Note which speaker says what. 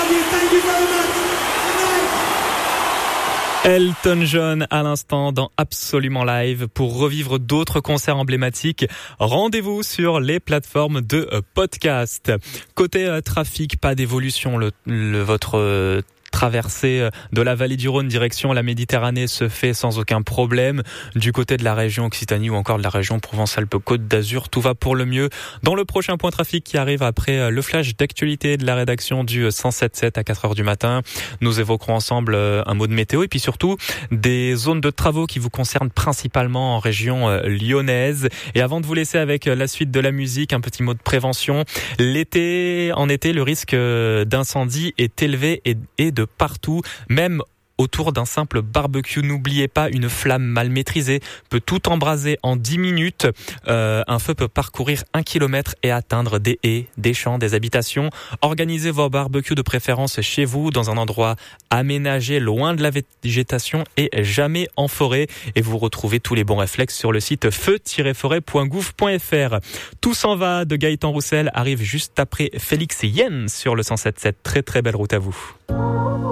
Speaker 1: Thank you very much.
Speaker 2: Elton John à l'instant dans Absolument Live. Pour revivre d'autres concerts emblématiques, rendez-vous sur les plateformes de podcast. Côté trafic, pas d'évolution. Votre traversée de la vallée du Rhône direction la Méditerranée se fait sans aucun problème. Du côté de la région Occitanie ou encore de la région Provence-Alpes-Côte d'Azur, tout va pour le mieux. Dans le prochain point trafic qui arrive après le flash d'actualité de la rédaction du 107.7 à 4h du matin, nous évoquerons ensemble un mot de météo et puis surtout des zones de travaux qui vous concernent principalement en région lyonnaise. Et avant de vous laisser avec la suite de la musique, un petit mot de prévention. En été, le risque d'incendie est élevé et de partout, même autour d'un simple barbecue. N'oubliez pas, une flamme mal maîtrisée peut tout embraser en 10 minutes. Un feu peut parcourir 1 kilomètre et atteindre des haies, des champs, des habitations. Organisez vos barbecues de préférence chez vous, dans un endroit aménagé, loin de la végétation et jamais en forêt. Et vous retrouvez tous les bons réflexes sur le site feu-forêt.gouv.fr. Tout s'en va de Gaëtan Roussel arrive juste après Félix Yen sur le 107.7. Très très belle route à vous.